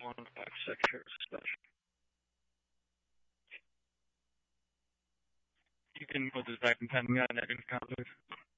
156 special. You can put this back in 10 minutes. That is complete.